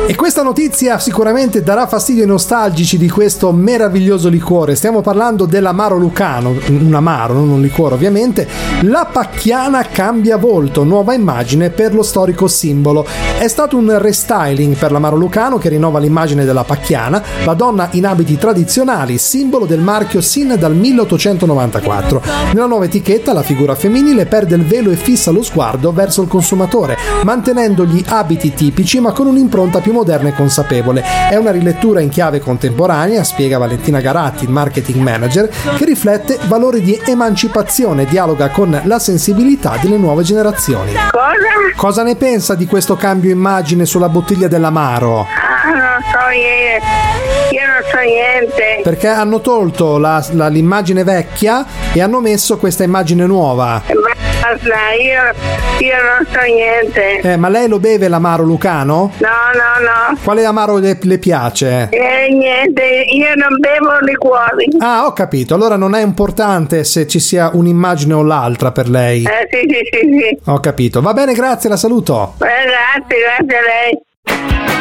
E questa notizia sicuramente darà fastidio ai nostalgici di questo meraviglioso liquore. Stiamo parlando dell'amaro lucano, un amaro, non un liquore ovviamente. La Pacchiana cambia volto, nuova immagine per lo storico simbolo. È stato un restyling per l'amaro lucano che rinnova l'immagine della Pacchiana, la donna in abiti tradizionali, simbolo del marchio sin dal 1894. Nella nuova etichetta la figura femminile perde il velo e fissa lo sguardo verso il consumatore, mantenendo gli abiti tipici ma con un'impronta più moderna e consapevole. È una rilettura in chiave contemporanea, spiega Valentina Garatti, il marketing manager, che riflette valori di emancipazione, dialoga con la sensibilità delle nuove generazioni. Cosa ne pensa di questo cambio immagine sulla bottiglia dell'amaro? Non so niente, io non so niente. Perché hanno tolto l'immagine vecchia e hanno messo questa immagine nuova. Basta, io non so niente. Ma lei lo beve l'amaro lucano? No. Quale amaro le piace? Niente, io non bevo liquori. Ah, ho capito. Allora non è importante se ci sia un'immagine o l'altra per lei. Sì. Ho capito. Va bene, grazie, la saluto. Grazie a lei.